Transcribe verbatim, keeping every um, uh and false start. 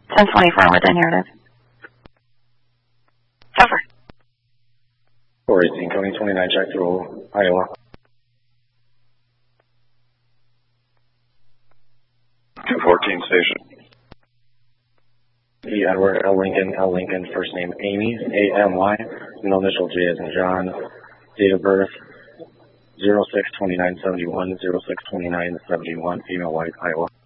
ten twenty-four with the narrative. Over. four eighteen, County twenty-nine, check through Iowa. two fourteen station. E. Edward, L. Lincoln, L. Lincoln, first name Amy, A M Y, middle initial J as in John, date of birth zero six twenty-nine seventy-one, zero six twenty-nine seventy-one, female, white, Iowa.